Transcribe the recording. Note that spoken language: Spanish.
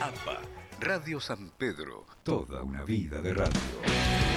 APA, Radio San Pedro, toda una vida de radio.